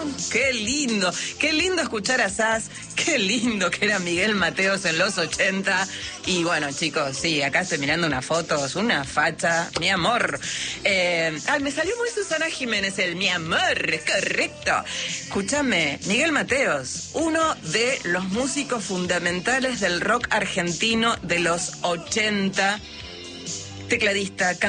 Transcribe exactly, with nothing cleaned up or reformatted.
Qué lindo, qué lindo escuchar a Sass, qué lindo que era Miguel Mateos en los ochenta. Y bueno, chicos, sí, acá estoy mirando unas fotos, una facha, mi amor. Eh, ay, me salió muy Susana Jiménez, el mi amor, correcto. Escúchame, Miguel Mateos, uno de los músicos fundamentales del rock argentino de los ochenta, tecladista,